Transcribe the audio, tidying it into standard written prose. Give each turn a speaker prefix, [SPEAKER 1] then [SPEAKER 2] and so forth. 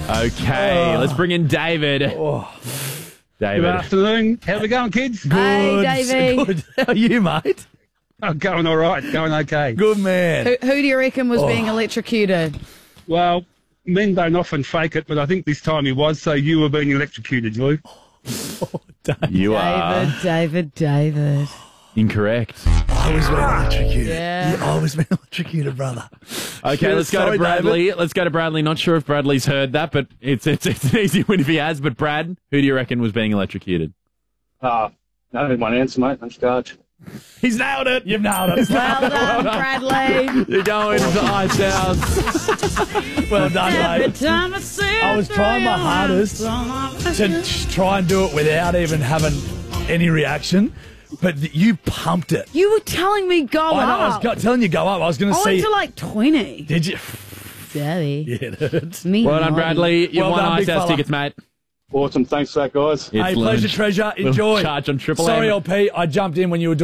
[SPEAKER 1] Okay, let's bring in David.
[SPEAKER 2] Good
[SPEAKER 1] David.
[SPEAKER 2] afternoon. How we going, kids?
[SPEAKER 3] Hey, Davey.
[SPEAKER 4] Good. How are you, mate?
[SPEAKER 2] Oh, going all right. Going okay.
[SPEAKER 4] Good man.
[SPEAKER 3] Who do you reckon was being electrocuted?
[SPEAKER 2] Well, men don't often fake it, but I think this time he was, so you were being electrocuted, Lou.
[SPEAKER 1] You are
[SPEAKER 3] David.
[SPEAKER 1] incorrect.
[SPEAKER 4] I was being electrocuted.
[SPEAKER 3] Yeah.
[SPEAKER 4] I was being electrocuted, brother.
[SPEAKER 1] Okay, let's go
[SPEAKER 4] Sorry,
[SPEAKER 1] to Bradley.
[SPEAKER 4] David.
[SPEAKER 1] Let's go to Bradley. Not sure if Bradley's heard that, but it's an easy win if he has. But Brad, who do you reckon was being electrocuted?
[SPEAKER 5] No, one answer, mate. I'm Scarge.
[SPEAKER 4] He's nailed it. You've nailed it.
[SPEAKER 3] Well done, Bradley.
[SPEAKER 1] You're going to Ice House.
[SPEAKER 4] Well done, mate. I was trying my hardest to try and do it without even having any reaction, but you pumped it.
[SPEAKER 3] You were telling me go
[SPEAKER 4] I know, I
[SPEAKER 3] up.
[SPEAKER 4] was telling you go up. I was going to
[SPEAKER 3] I
[SPEAKER 4] see.
[SPEAKER 3] went to like 20.
[SPEAKER 4] Did you?
[SPEAKER 3] Daddy.
[SPEAKER 4] Yeah, it hurts.
[SPEAKER 3] Me
[SPEAKER 1] Well done,
[SPEAKER 3] naughty.
[SPEAKER 1] Bradley. You
[SPEAKER 4] Well
[SPEAKER 1] won
[SPEAKER 4] done,
[SPEAKER 1] Ice
[SPEAKER 4] big
[SPEAKER 1] House
[SPEAKER 4] fella.
[SPEAKER 1] tickets, mate.
[SPEAKER 5] Awesome. Thanks for that, guys.
[SPEAKER 1] It's
[SPEAKER 4] Hey, pleasure,
[SPEAKER 1] lunch.
[SPEAKER 4] treasure.
[SPEAKER 1] Little
[SPEAKER 4] Enjoy.
[SPEAKER 1] charge on Triple
[SPEAKER 4] Sorry,
[SPEAKER 1] M.
[SPEAKER 4] LP. I jumped in when you were doing